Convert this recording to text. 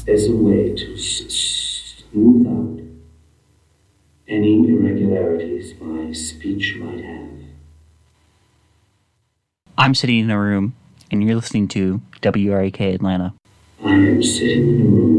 as a way to smooth out any irregularities my speech might have. I'm sitting in a room, and you're listening to WRAK Atlanta. I am sitting in a room